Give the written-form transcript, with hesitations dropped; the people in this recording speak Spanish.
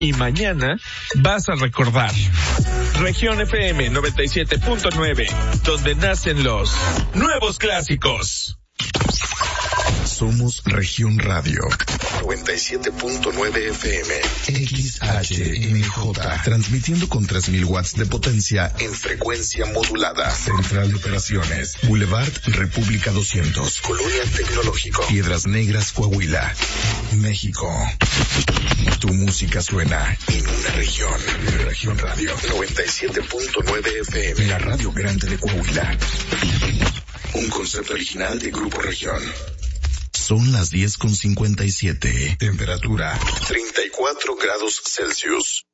Y mañana vas a recordar. Región FM 97.9, donde nacen los nuevos clásicos. Somos Región Radio 97.9 FM XHMJ, transmitiendo con 3000 watts de potencia en frecuencia modulada. Central de Operaciones, Boulevard República 200, Colonia Tecnológico, Piedras Negras, Coahuila, México. Tu música suena en una región. Región Radio 97.9 FM, la radio grande de Coahuila. Un concepto original de Grupo Región. Son las 10:57. Temperatura 34 grados Celsius.